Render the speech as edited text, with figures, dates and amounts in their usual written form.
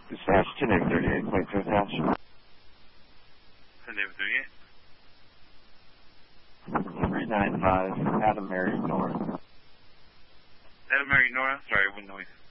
Dispatch to Navy 38, wait to attach. To Navy 395, Adam Mary North. Adam Mary Nora? Sorry, what noise?